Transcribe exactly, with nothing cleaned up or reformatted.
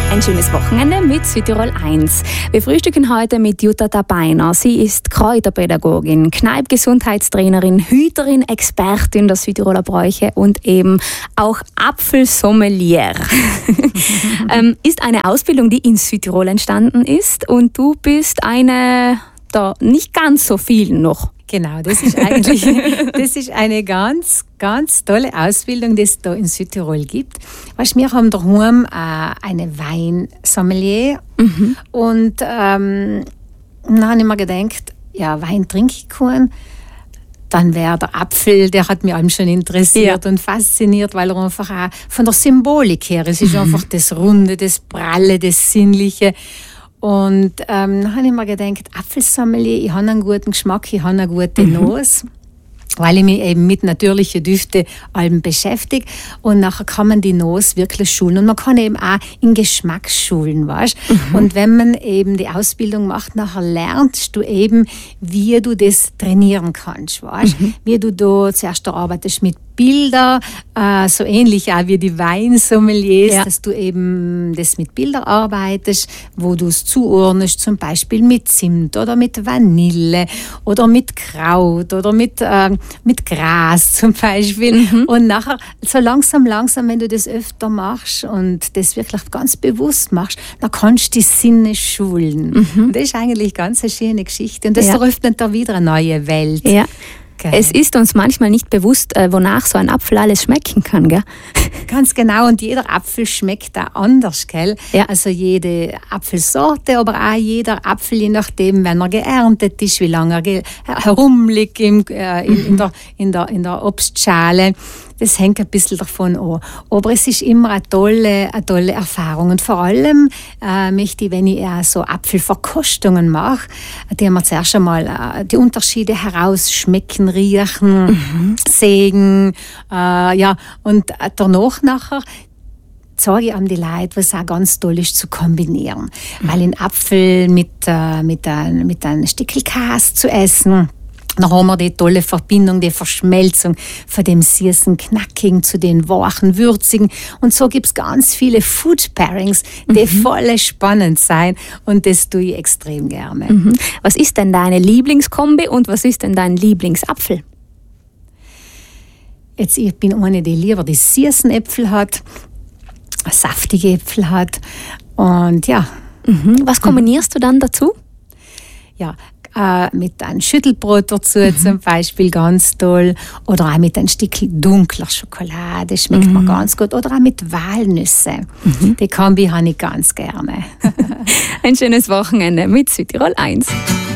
Ein schönes Wochenende mit Südtirol eins. Wir frühstücken heute mit Jutta Dabeiner. Sie ist Kräuterpädagogin, Kneipp-Gesundheitstrainerin, Hüterin, Expertin der Südtiroler Bräuche und eben auch Apfelsommelier. ähm, ist eine Ausbildung, die in Südtirol entstanden ist, und du bist eine der nicht ganz so vielen noch. Genau, das ist eigentlich das ist eine ganz, ganz tolle Ausbildung, die es da in Südtirol gibt. Weißt, wir haben daheim äh, eine Weinsommelier mhm. und ähm, dann habe ich mir gedacht, ja, Wein trinke ich keinen. Dann wäre der Apfel, der hat mich allem schon interessiert ja. und fasziniert, weil er einfach auch von der Symbolik her, es ist mhm. einfach das Runde, das Pralle, das Sinnliche. Und ähm, dann habe ich mir gedacht, Apfelsommelier, ich habe einen guten Geschmack, ich habe eine gute mhm. Nase, weil ich mich eben mit natürlichen Düften allem beschäftige. Und nachher kann man die Nase wirklich schulen. Und man kann eben auch in Geschmack schulen, weißt? Mhm. Und wenn man eben die Ausbildung macht, nachher lernst du eben, wie du das trainieren kannst, weißt? Mhm. Wie du da zuerst da arbeitest mit Bilder, äh, so ähnlich auch wie die Weinsommeliers, ja. dass du eben das mit Bildern arbeitest, wo du es zuordnest, zum Beispiel mit Zimt oder mit Vanille oder mit Kraut oder mit, äh, mit Gras zum Beispiel. Mhm. Und nachher, so langsam, langsam, wenn du das öfter machst und das wirklich ganz bewusst machst, dann kannst du die Sinne schulen. Mhm. Das ist eigentlich ganz eine schöne Geschichte. Und das ja. eröffnet da wieder eine neue Welt. Ja. Okay. Es ist uns manchmal nicht bewusst, wonach so ein Apfel alles schmecken kann, gell? Ganz genau, und jeder Apfel schmeckt auch anders, gell? Ja. Also jede Apfelsorte, aber auch jeder Apfel, je nachdem, wenn er geerntet ist, wie lange er ge- herumliegt im, äh, in, in, der, in, der, in der Obstschale. Das hängt ein bisschen davon an. Aber es ist immer eine tolle, eine tolle Erfahrung. Und vor allem äh, möchte ich, wenn ich äh, so Apfelverkostungen mache, die wir zuerst einmal äh, die Unterschiede herausschmecken, riechen, mhm. sägen, äh, ja, und danach nachher zeige ich an die Leute, was auch ganz toll ist, zu kombinieren. Mhm. Weil ein Apfel mit, äh, mit, ein, mit einem Stückchen Käse zu essen, dann haben wir die tolle Verbindung, die Verschmelzung von dem süßen, knackigen zu den weichen, würzigen. Und so gibt es ganz viele Food Pairings, die mhm. voll spannend sein. Und das tue ich extrem gerne. Mhm. Was ist denn deine Lieblingskombi und was ist denn dein Lieblingsapfel? Jetzt, ich bin eine, die lieber die süßen Äpfel hat, saftige Äpfel hat. Und ja. Mhm. Was kombinierst du dann dazu? Ja, Äh, mit einem Schüttelbrot dazu mhm. zum Beispiel ganz toll, oder auch mit einem Stückchen dunkler Schokolade, schmeckt mhm. mir ganz gut, oder auch mit Walnüsse. Mhm. Die Kombi habe ich ganz gerne. Ein schönes Wochenende mit Südtirol eins.